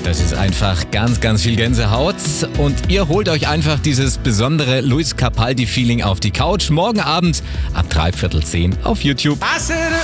Das ist einfach ganz, ganz viel Gänsehaut. Und ihr holt euch einfach dieses besondere Luis Capaldi-Feeling auf die Couch. Morgen Abend ab 9:45 auf YouTube.